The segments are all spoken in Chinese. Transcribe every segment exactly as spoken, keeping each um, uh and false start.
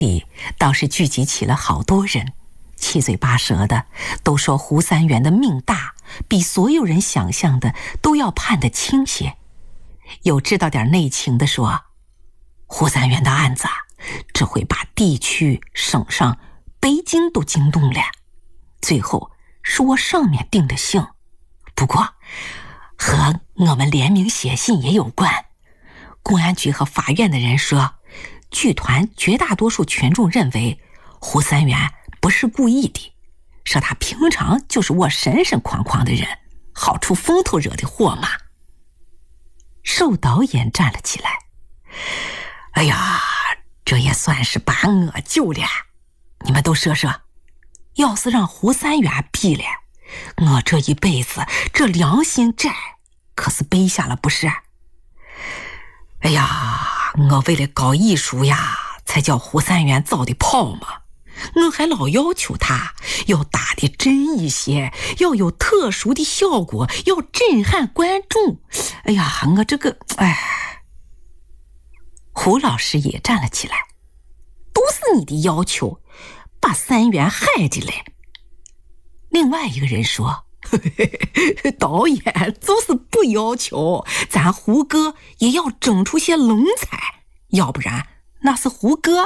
里倒是聚集起了好多人，七嘴八舌的都说胡三元的命大，比所有人想象的都要判得轻些。有知道点内情的说，胡三元的案子啊，这会把地区、省上、北京都惊动了。最后是我上面定的性，不过和我们联名写信也有关。公安局和法院的人说，剧团绝大多数群众认为胡三元不是故意的，说他平常就是我神神哐哐的人，好出风头惹的祸嘛。寿导演站了起来，哎呀，这也算是把我救了。你们都说说，要是让胡三元毙了，我这一辈子这良心债可是背下了不是？哎呀，我为了搞艺术呀，才叫胡三元造的炮嘛。我还老要求他要打得真一些，要有特殊的效果，要震撼观众。哎呀，我这个哎，胡老师也站了起来，都是你的要求，把三元害的嘞。另外一个人说，导演就是不要求咱胡歌也要整出些龙彩，要不然那是胡歌。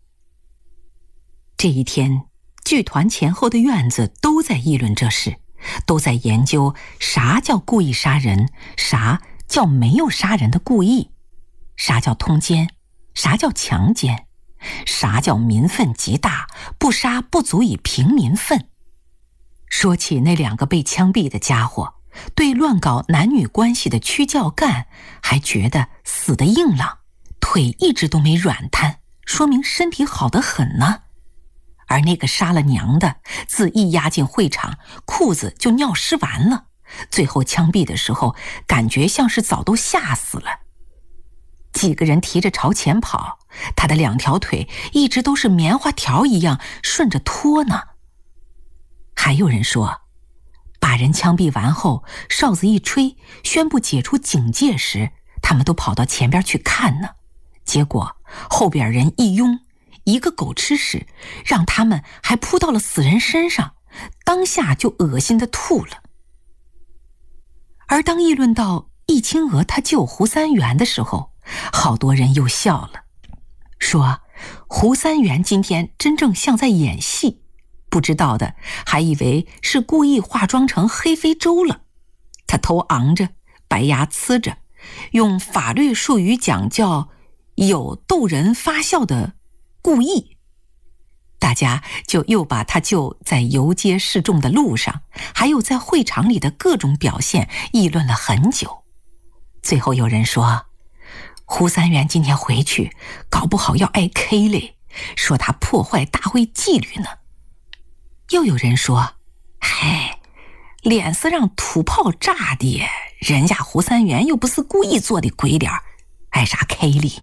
这一天，剧团前后的院子都在议论这事，都在研究啥叫故意杀人，啥叫没有杀人的故意，啥叫通奸，啥叫强奸，啥叫民愤极大，不杀不足以平民愤。说起那两个被枪毙的家伙，对乱搞男女关系的区教干还觉得死得硬朗，腿一直都没软瘫，说明身体好得很呢。而那个杀了娘的，自一押进会场，裤子就尿湿完了，最后枪毙的时候感觉像是早都吓死了。几个人提着朝前跑，他的两条腿一直都是棉花条一样顺着拖呢。还有人说，把人枪毙完后，哨子一吹，宣布解除警戒时，他们都跑到前边去看呢。结果后边人一拥，一个狗吃屎，让他们还扑到了死人身上，当下就恶心的吐了。而当议论到易清娥他救胡三元的时候，好多人又笑了，说胡三元今天真正像在演戏，不知道的还以为是故意化妆成黑非洲了。他头昂着，白牙呲着，用法律术语讲叫有逗人发笑的故意。大家就又把他就在游街示众的路上，还有在会场里的各种表现议论了很久。最后有人说，胡三元今天回去搞不好要挨 K 嘞，说他破坏大会纪律呢。又有人说，嗨，脸是让土炮炸的，人家胡三元又不是故意做的鬼脸，挨啥 K 哩。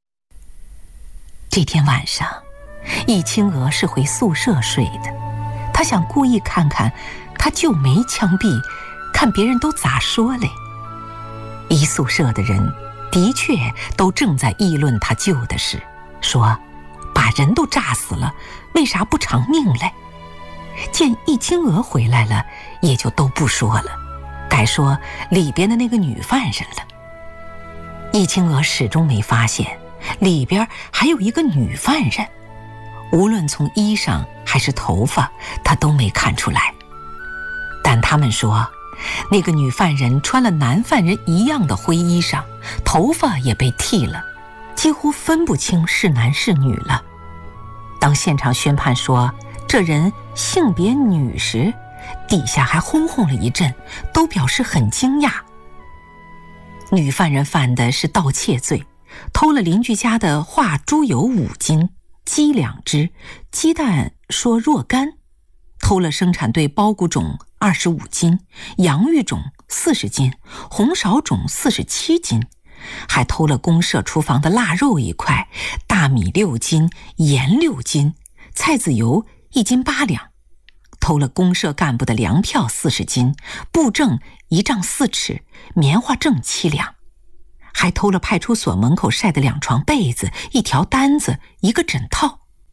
这天晚上，易清娥是回宿舍睡的，她想故意看看她舅没枪毙，看别人都咋说嘞。一宿舍的人的确都正在议论他舅的事，说把人都炸死了，为啥不偿命嘞？见易清娥回来了，也就都不说了，改说里边的那个女犯人了。易清娥始终没发现里边还有一个女犯人，无论从衣裳还是头发，她都没看出来。但他们说，那个女犯人穿了男犯人一样的灰衣裳，头发也被剃了，几乎分不清是男是女了。当现场宣判说这人性别女时，底下还轰轰了一阵，都表示很惊讶。女犯人犯的是盗窃罪，偷了邻居家的化猪油五斤，鸡两只，鸡蛋说若干，偷了生产队包谷种二十五斤，洋芋种四十斤，红苕种四十七斤，还偷了公社厨房的腊肉一块，大米六斤，盐六斤，菜籽油一斤八两，偷了公社干部的粮票四十斤，布政一丈四尺，棉花证七两，还偷了派出所门口晒的两床被子，一条单子，一个枕套，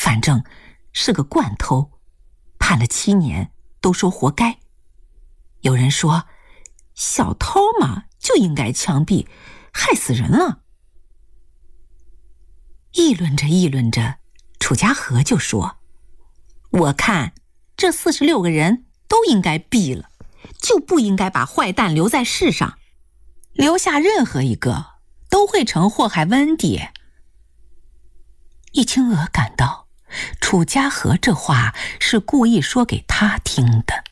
反正是个惯偷，判了七年，都说活该。有人说，小偷嘛就应该枪毙，害死人了。议论着议论着，楚家河就说，我看这四十六个人都应该毙了，就不应该把坏蛋留在世上，留下任何一个都会成祸害温迪。易清娥感到楚家河这话是故意说给他听的。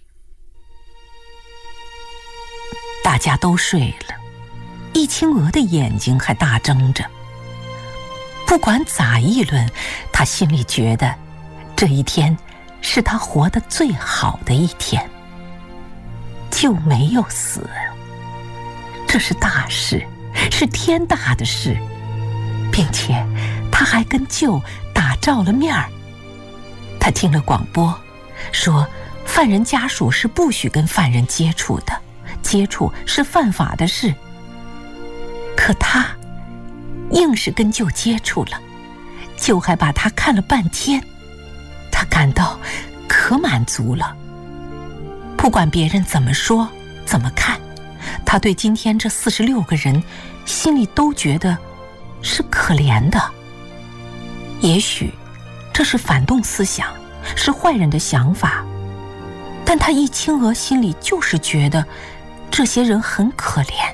大家都睡了，易清娥的眼睛还大睁着。不管咋议论，他心里觉得这一天是他活得最好的一天。就没有死，这是大事，是天大的事，并且他还跟舅打照了面儿。他听了广播，说犯人家属是不许跟犯人接触的，接触是犯法的事。可他硬是跟舅接触了，舅还把他看了半天，他感到可满足了。不管别人怎么说怎么看，他对今天这四十六个人心里都觉得是可怜的。也许这是反动思想，是坏人的想法，但他易清娥心里就是觉得这些人很可怜。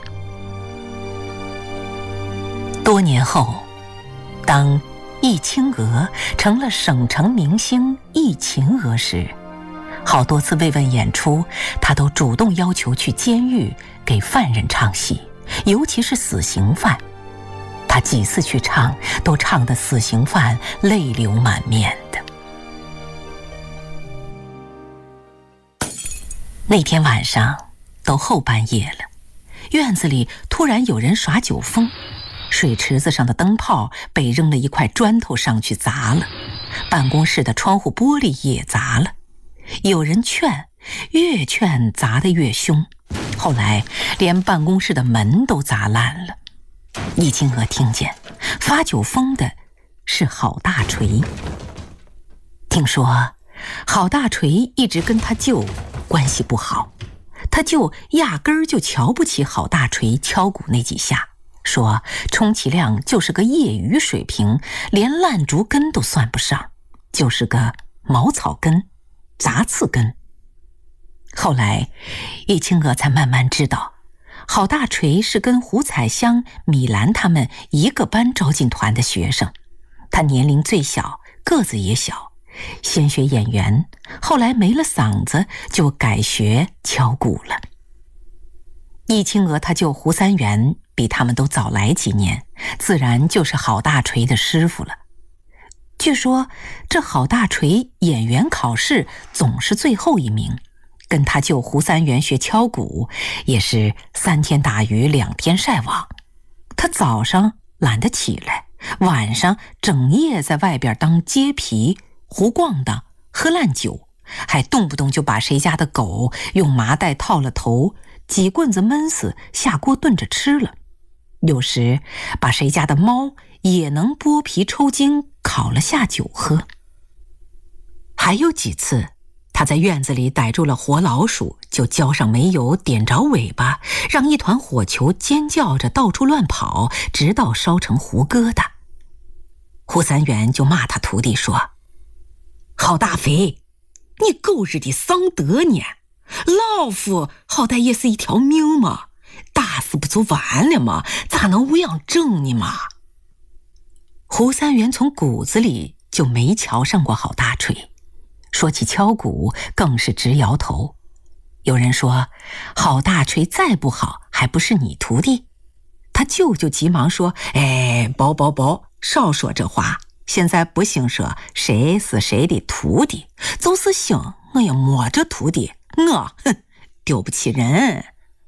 多年后，当易清娥成了省城明星易勤娥时，好多次慰问演出，他都主动要求去监狱给犯人唱戏，尤其是死刑犯。他几次去唱，都唱得死刑犯泪流满面的。那天晚上都后半夜了，院子里突然有人耍酒疯，水池子上的灯泡被扔了一块砖头上去砸了，办公室的窗户玻璃也砸了。有人劝，越劝砸得越凶，后来连办公室的门都砸烂了。易清娥听见发酒疯的是郝大锤。听说郝大锤一直跟他舅关系不好，他舅压根儿就瞧不起郝大锤敲鼓那几下，说充其量就是个业余水平，连烂竹根都算不上，就是个茅草根、杂刺根。后来易清娥才慢慢知道，郝大锤是跟胡彩香、米兰他们一个班招进团的学生，他年龄最小，个子也小，先学演员，后来没了嗓子就改学敲鼓了。易清娥他舅胡三元比他们都早来几年，自然就是郝大锤的师傅了。据说这郝大锤演员考试总是最后一名，跟他舅胡三元学敲鼓也是三天打鱼两天晒网。他早上懒得起来，晚上整夜在外边当街皮、胡逛荡、喝烂酒，还动不动就把谁家的狗用麻袋套了头，几棍子闷死，下锅炖着吃了。有时把谁家的猫也能剥皮抽筋，烤了下酒喝。还有几次他在院子里逮住了活老鼠，就浇上煤油，点着尾巴，让一团火球尖叫着到处乱跑，直到烧成糊疙瘩。胡三元就骂他徒弟说，郝大肥，你狗日的丧德呢，老夫好歹也是一条命嘛，打死不就完了吗？咋能无样整呢嘛？胡三元从骨子里就没瞧上过郝大锤，说起敲鼓更是直摇头。有人说，郝大锤再不好还不是你徒弟？他舅舅急忙说，哎，宝宝宝，少说这话，现在不兴说谁是谁的徒弟，就是兴我也没这徒弟，我哼丢不起人。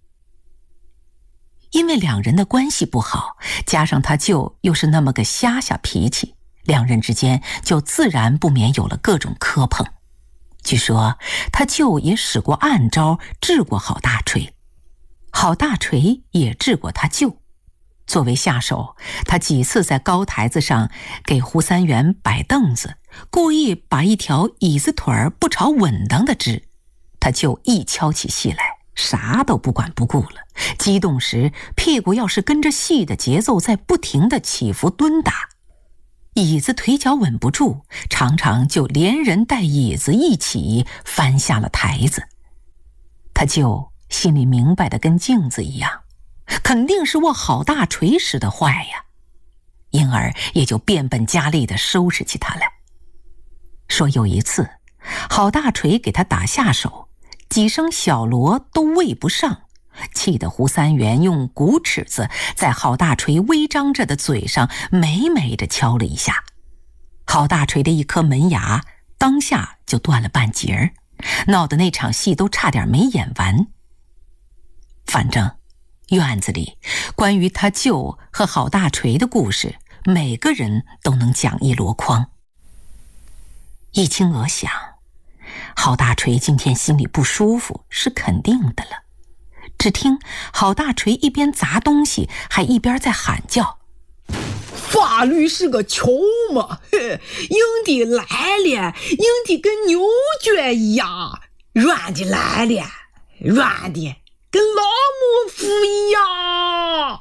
因为两人的关系不好，加上他舅又是那么个瞎瞎脾气，两人之间就自然不免有了各种磕碰。据说他舅也使过暗招治过郝大锤，郝大锤也治过他舅。 作为下手，他几次在高台子上给胡三元摆凳子，故意把一条椅子腿儿不朝稳当的支，他就一敲起戏来，啥都不管不顾了。激动时，屁股要是跟着戏的节奏在不停地起伏蹲打，椅子腿脚稳不住，常常就连人带椅子一起翻下了台子。他就心里明白的跟镜子一样，肯定是我郝大锤使的坏呀，因而也就变本加厉地收拾起他来。说有一次，郝大锤给他打下手，几声小锣都喂不上，气得胡三元用骨尺子在郝大锤微张着的嘴上美美地敲了一下，郝大锤的一颗门牙当下就断了半截儿，闹得那场戏都差点没演完。反正院子里关于他舅和郝大锤的故事，每个人都能讲一箩筐。易清娥想，郝大锤今天心里不舒服是肯定的了。只听郝大锤一边砸东西，还一边在喊叫： 法律是个球嘛，硬的来了，硬的跟牛角一样，软的来了，软的跟老母夫一样。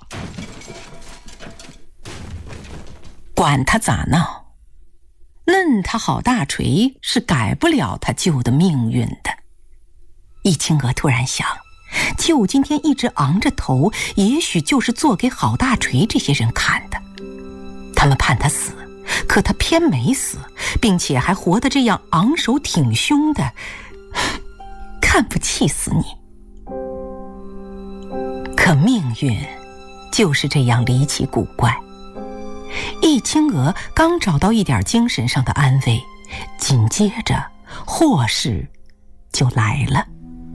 管他咋闹，嫩他郝大锤是改不了他舅的命运的。易清娥突然想，舅今天一直昂着头，也许就是做给郝大锤这些人看的。他们盼他死，可他偏没死，并且还活得这样昂首挺胸的，看不气死你。可命运就是这样离奇古怪。易清娥刚找到一点精神上的安慰，紧接着祸事就来了。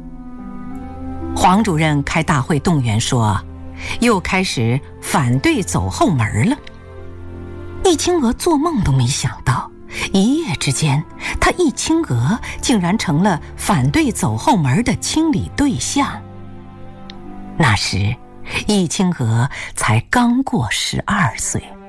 黄主任开大会动员说，又开始反对走后门了。易清娥做梦都没想到，一夜之间，她易清娥竟然成了反对走后门的清理对象。那时，易清娥才刚过十二岁。